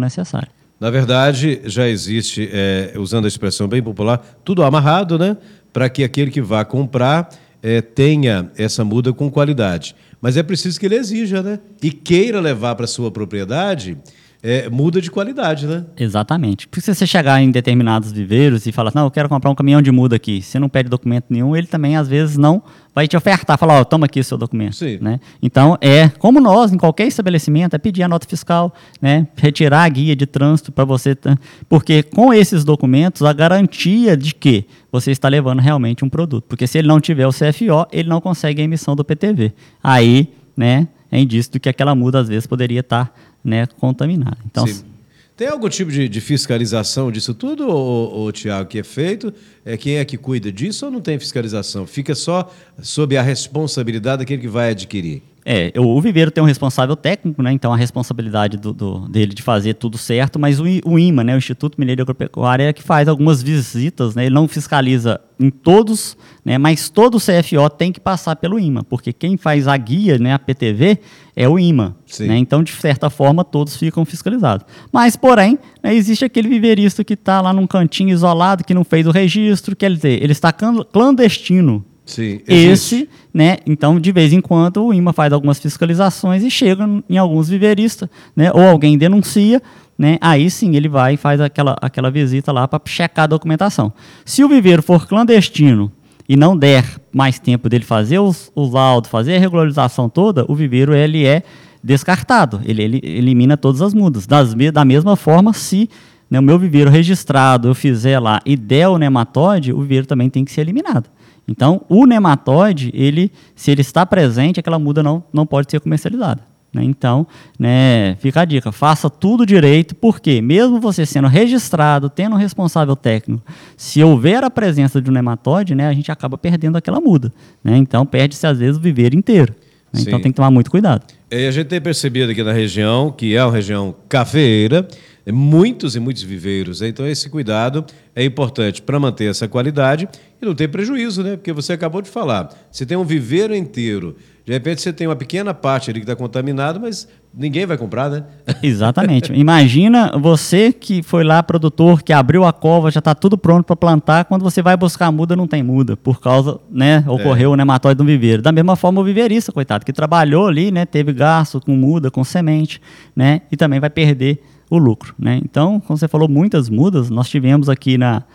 necessária. Na verdade, já existe, usando a expressão bem popular, tudo amarrado, né? Para que aquele que vá comprar tenha essa muda com qualidade. Mas é preciso que ele exija, né? E queira levar para a sua propriedade muda de qualidade, né? Exatamente. Porque se você chegar em determinados viveiros e falar, não, eu quero comprar um caminhão de muda aqui, você não pede documento nenhum, ele também, às vezes, não vai te ofertar, falar, toma aqui o seu documento. Sim. Né? Então, como nós, em qualquer estabelecimento, pedir a nota fiscal, né? Retirar a guia de trânsito para você, porque com esses documentos, a garantia de que você está levando realmente um produto. Porque se ele não tiver o CFO, ele não consegue a emissão do PTV. Aí, né, é indício de que aquela muda, às vezes, poderia estar contaminada. Então, sim. Tem algum tipo de fiscalização disso tudo, ou Tiago, que é feito? Quem é que cuida disso ou não tem fiscalização? Fica só sob a responsabilidade daquele que vai adquirir? O viveiro tem um responsável técnico, né? Então a responsabilidade dele de fazer tudo certo, mas o IMA, né? O Instituto Mineiro de Agropecuária, é que faz algumas visitas, né? Ele não fiscaliza em todos, né? Mas todo o CFO tem que passar pelo IMA, porque quem faz a guia, né? A PTV, é o IMA. Né? Então, de certa forma, todos ficam fiscalizados. Mas, porém, né, existe aquele viveirista que está lá num cantinho isolado, que não fez o registro, quer dizer, ele está clandestino. Sim, esse, né? Então, de vez em quando, o IMA faz algumas fiscalizações e chega em alguns viveiristas, né? Ou alguém denuncia, né? Aí sim ele vai e faz aquela visita lá para checar a documentação. Se o viveiro for clandestino e não der mais tempo dele fazer os laudos, fazer a regularização toda, o viveiro ele é descartado, ele elimina todas as mudas. Da mesma forma, se, né, o meu viveiro registrado eu fizer lá e der o nematóide, o viveiro também tem que ser eliminado. Então, o nematóide, se ele está presente, aquela muda não pode ser comercializada. Né? Então, né, fica a dica, faça tudo direito, porque mesmo você sendo registrado, tendo um responsável técnico, se houver a presença de um nematóide, né, a gente acaba perdendo aquela muda. Né? Então, perde-se às vezes o viveiro inteiro. Né? Então, tem que tomar muito cuidado. A gente tem percebido aqui na região, que é uma região cafeeira, muitos e muitos viveiros. Então, esse cuidado é importante para manter essa qualidade e não ter prejuízo, né? Porque você acabou de falar, você tem um viveiro inteiro, de repente você tem uma pequena parte ali que está contaminada, mas ninguém vai comprar, né? Exatamente. Imagina você que foi lá, produtor, que abriu a cova, já está tudo pronto para plantar, quando você vai buscar a muda, não tem muda, por causa, né, ocorreu o nematóide do viveiro. Da mesma forma, o viveirista, coitado, que trabalhou ali, né, teve gasto com muda, com semente, né, e também vai perder o lucro. Né? Então, como você falou, muitas mudas. Nós tivemos aqui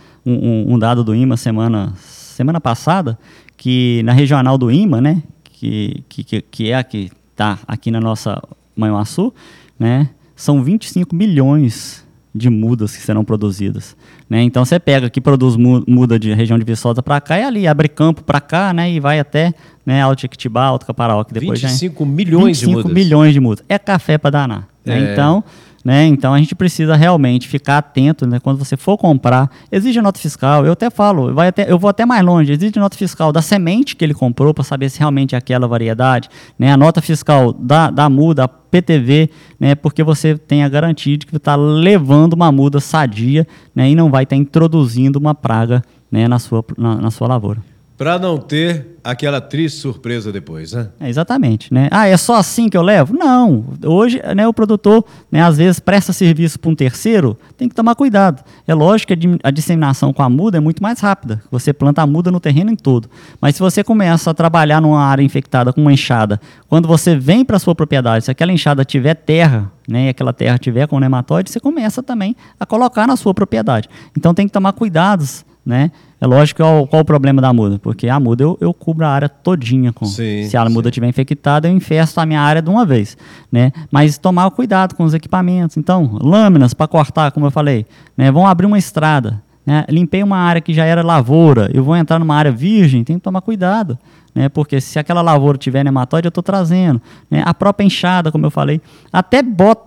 um dado do IMA semana passada, que na regional do IMA, né, que é a que está aqui na nossa Manhuaçu, né, são 25 milhões de mudas que serão produzidas. Né? Então, você pega que produz muda de região de Viçosa para cá e ali abre campo para cá, né, e vai até, né, Alto Jequitibá, Alto Caparaó, que depois 25 milhões de mudas. 25 milhões de mudas. É café para danar. Né? Então, a gente precisa realmente ficar atento, né, quando você for comprar. Exige nota fiscal, eu até falo, eu vou até mais longe, exige nota fiscal da semente que ele comprou para saber se realmente é aquela variedade, né, a nota fiscal da muda, a PTV, né, porque você tem a garantia de que está levando uma muda sadia, né, e não vai estar introduzindo uma praga, né, na sua lavoura. Para não ter aquela triste surpresa depois, né? Exatamente, né? É só assim que eu levo? Não. Hoje, né, o produtor, né, às vezes presta serviço para um terceiro, tem que tomar cuidado. É lógico que a disseminação com a muda é muito mais rápida. Você planta a muda no terreno em todo. Mas se você começa a trabalhar numa área infectada com uma enxada, quando você vem para a sua propriedade, se aquela enxada tiver terra, né, e aquela terra tiver com nematóide, você começa também a colocar na sua propriedade. Então tem que tomar cuidados, né? É lógico qual o problema da muda, porque a muda eu cubro a área todinha. Se a muda estiver infectada, eu infesto a minha área de uma vez. Né? Mas tomar cuidado com os equipamentos. Então, lâminas para cortar, como eu falei, né? Vão abrir uma estrada. Né? Limpei uma área que já era lavoura, eu vou entrar numa área virgem, tem que tomar cuidado. Né? Porque se aquela lavoura tiver nematóide, eu estou trazendo. Né? A própria enxada, como eu falei, até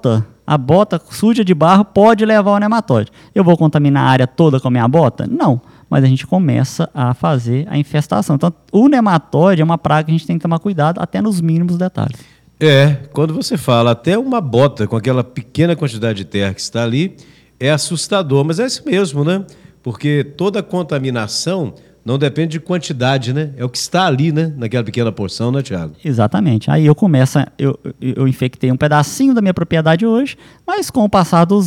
a bota suja de barro pode levar ao nematóide. Eu vou contaminar a área toda com a minha bota? Não. Mas a gente começa a fazer a infestação. Então, o nematóide é uma praga que a gente tem que tomar cuidado até nos mínimos detalhes. Quando você fala até uma bota com aquela pequena quantidade de terra que está ali, é assustador, mas é isso mesmo, né? Porque toda contaminação não depende de quantidade, né? É o que está ali, né? Naquela pequena porção, né, Tiago? Exatamente. Aí eu infectei um pedacinho da minha propriedade hoje, mas com o passar dos